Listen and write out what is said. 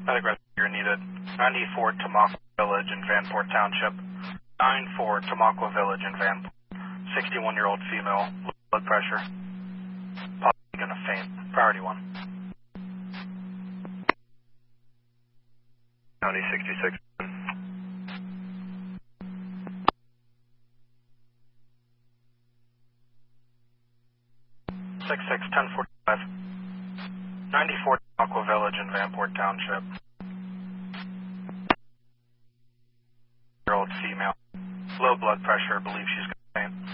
Medic rescue needed. 94 Tamaqua Village in Vanport Township. 94 Tamaqua Village in Vanport. 61-year-old female, low blood pressure. Possibly gonna faint. Priority 1. County 66. 1045. 94 Tamaqua Village in Vanport Township. Year-old female, low blood pressure, believe